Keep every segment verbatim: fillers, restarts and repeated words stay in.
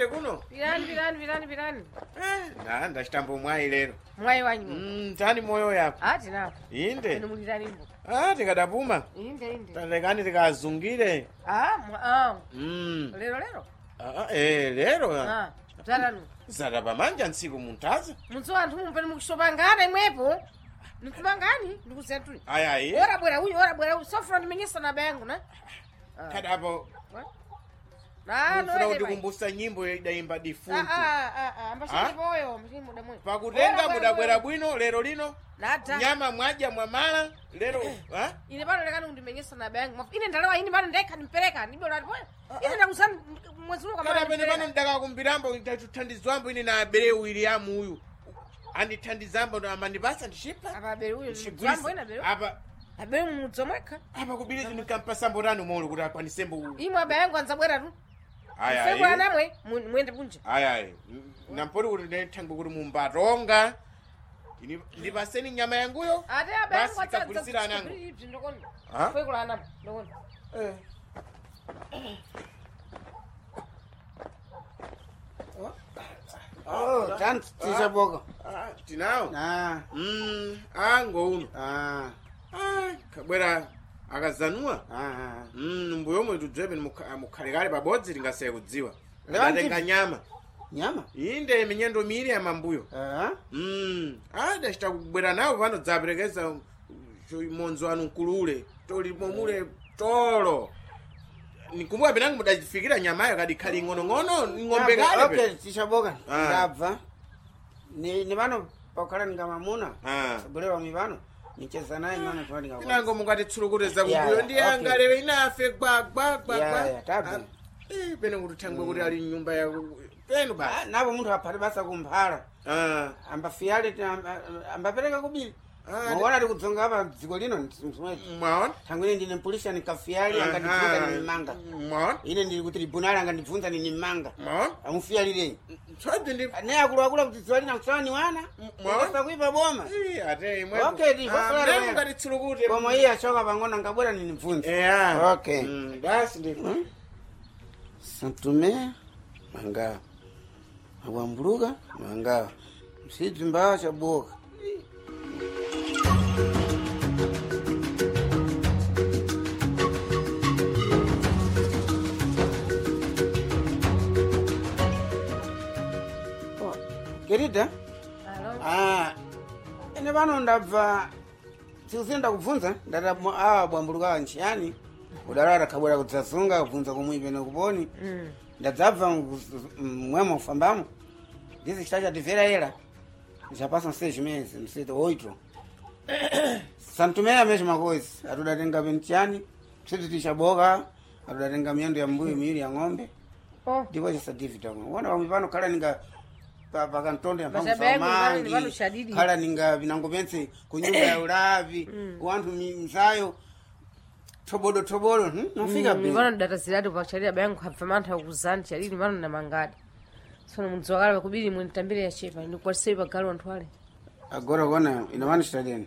kuno. Pirani pirani pirani pirani. Eh, na ndashitambo mwai lero. Mwai wanyu. Mm, tani moyo yako. Ati na. Inde. Ino mulitani mbo. Ah, tikadapuma. Inde inde. Talekani tikazungire. Ah, mwa ah. Mm. Lero lero. Ah, eh, lero. Ah, taranu. Zara pamanja ntsiku muntaza. Munzo anthu mumpeni mukishopangana imwepo. Nikumangani ndikuzentuni. Aya ayi. Ora bwera uyu ora bwera uyu sofra ndimenyesa na bengu na. Kadapo. Ah, no. Mfuna utikumbusa nyimbo idaimba Ah difunti. ah ah ah, ambashiri boyo, mshiri muda mwe. Pakutenga mudabwera bwino lero lino. Nata. Nyama mwaja mwamala lero, ha? Ine bana lekani undimenyesa na bengu. Ine ndalewa ine bana ndeka nimpeleka nibyo boyo. Ine ndakusana mwezi uno kama. Kana pene pano ndaka kumbirambo ndatuthandizwambo ine na abere William uyu. Andithandizambo na mandibasa ndishipa. Aba abere uyu ndizambo ina abere. Apa abere mudzomweka. apa kubirizi nikampa mborano molo kuti akwanisemo uyu. Imwe abengu anzabwera tu. Aya ayi. Sebo namwe mwende kunja. Aya ayi. Nampori kuti ndethango kuti mumbaronga. Ini ndibaseni nyama yanguyo. Ate abengu atsagulisira nangu. Ndokoni. Ha? Foi kula namu. Ndokoni. Eh. Oh, tanti tisaboka. Ah, tinao. Ah. Mm, ah ngouno. Ah. Ah, kabwera akazanua. Ah. Mm, mbuyo mwe tudzebe mukhalekale babodzi lingaseye kudziwa. Lewanti- Ndatenga nyama. Nyama? Inde minyendo miri ya mambuyo. Ah. Mm, ah dashita kubwera nawo pano dzaperekeza monzo anu kulule. Toli momule tolo. Nikumbuka penangu mudajifikira nyama yayo kadi khali ngono ngono ngombe kale. Okay, tisaboka. Ah. Ndabva. Ni ni vano pakala ngamamuna. Ah. Sabulero mivano. Nicheza naye mwana twandi ngakho. Inango mungati tsulukuteza Yeah, kumbuyo yeah, ndi okay. angalewe inafe gba gba gba Yeah, gba. yeah, tabi. Ah, Eh, pene kuti thangwe kuti ali nyumba ya penu ba. Ah, nabo muntu apari basa kumphala. Ah. Amba fiale ambapereka kubili. Ah, Mwana ali kudzonga apa dziko lino msumwechi. Mwaona? Thangwini ndine polisi nikafiali angandibvunza ni manga. Mwaona? Ine ndiri kuti tribunal angandibvunza ni manga. Mwaona? Amufialire. Tsodi ndi Ne akulu akulu kuti dziko lino kusani wana. Mwaona? Basa kuipa boma. Eh, ate imwe. Okay, ndi Ah, vafala. mungati tsulukute. Koma iye achoka pang'ono ngabwera nini mvunza. Yeah. Okay. Mm, basi ndi. Santume manga. Awambuluka manga. Msidzi mbaa chaboka. Querida? Hello. Ah. Ene vano ndabva tiuzinda kubvunza ndata ah bwambuluka nchiyani udalala kabwera kutsasunga kubvunza kumwipe nekuponi Mm. ndadzabva mwemo ufambamo ndizi chitacha tivera era ndichapasa seis meses msito oito santumeya mesho makozi atudatenga penchani msito tichaboka atudatenga miyendo ya mbuyu miwiri ya ng'ombe Oh. ndipo chisadivita kuona pamwe pano khala ninga pa pakantondo ya Mashabe yangu ngani vano shadidi. khala ninga vinango pense kunyumba ya ulavi wanthu mzayo tobodo tobodo hm nafika Ni bi vano ndatasiratu pa sharia bayangu hapfamantha kuzani sharia vano na mangada. Sono mudzwakala kubiri mwentambire ya shepa ndi kwa save galo ntwale. agora kona inawani stadium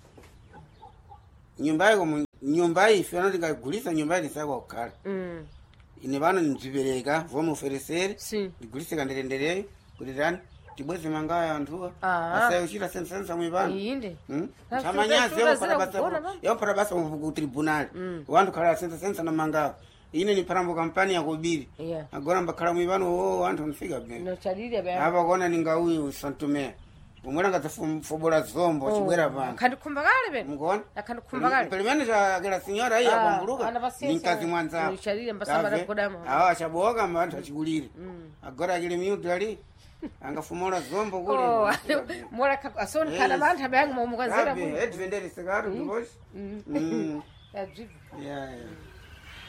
nyumba yako mu- nyumba hii ife anatika gulisa nyumba hii sasa kukhala Mm. ine vano nidzipereka vomu feresere Si. ndigulise kanderenderere kuti tani tibweze mangaya anthuwa Ah. asayo chita sensensa mwipano Iyinde. Hmm? Na Chamanyazi futa- futa yopara zira basa kugona, mama. yopara basa ku tribunal wantu khala sensa sensa na manga ine ni parambo kampani ya kubiri Yeah. agora mbakhala mwipano oh wantu nifika be No sharia bayangu. apa kona ninga uyu santumea umwera ngazafobola zombo chibwera pano Kandikumba kale be. mukona Akandikumba kale. pelimene chakela sinyora iya Ah, kwambuluka anapasiya ninkazi sa- mwanza nishalile mbasamba Kave. nakodamo. awa achaboka manthu achigulire agora akili miutu ali angafumola zombo Oh, kule mora asoni kana mantha bayangu mumukazira Kave, ku. edvendere sikaru ndiboshi Mm. Mm. Yajibu. Yeah, yeah.